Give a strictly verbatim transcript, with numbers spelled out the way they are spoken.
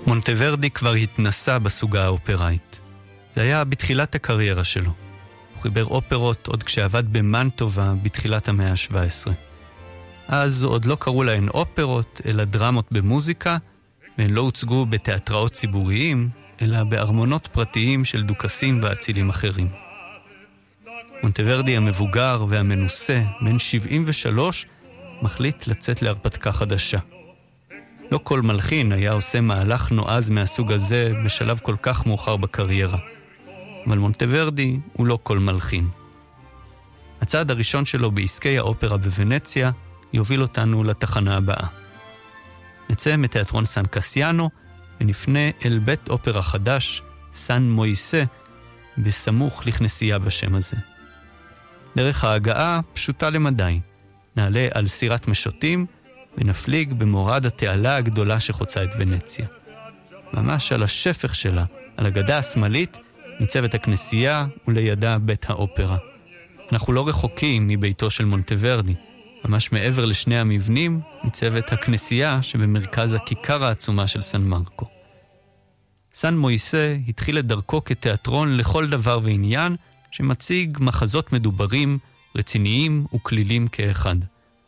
מונטוורדי כבר התנסה בסוגה האופראית. זה היה בתחילת הקריירה שלו. הוא חיבר אופרות עוד כשעבד במנטובה בתחילת המאה ה-שבע עשרה. אז עוד לא קראו להן אופרות, אלא דרמות במוזיקה, והן לא הוצגו בתיאטראות ציבוריים, אלא בארמונות פרטיים של דוכסים ואצילים אחרים. מונטוורדי המבוגר והמנוסה, בן שבעים ושלוש, מחליט לצאת להרפתקה חדשה. לא כל מלחין היה עושה מהלך נועז מהסוג הזה בשלב כל כך מאוחר בקריירה. אבל מונטוורדי הוא לא כל מלחין. הצעד הראשון שלו בעסקי האופרה בוונציה יוביל אותנו לתחנה הבאה. נצא מתיאטרון סן קסיאנו ונפנה אל בית אופרה חדש, סן מויסה, בסמוך לכנסייה בשם הזה. דרך ההגעה פשוטה למדי. נעלה על סירת משוטים ונפליג במורד התעלה הגדולה שחוצה את ונציה. ממש על השפך שלה, על הגדה השמאלית, ניצבת הכנסייה ולידה בית האופרה. אנחנו לא רחוקים מביתו של מונטוורדי. ממש מעבר לשני המבנים ניצבת הכנסייה שבמרכז הכיכר העצומה של סן מרקו. סן מויסה התחיל את דרכו כתיאטרון לכל דבר ועניין שמציג מחזות מדוברים, רציניים וכלילים כאחד.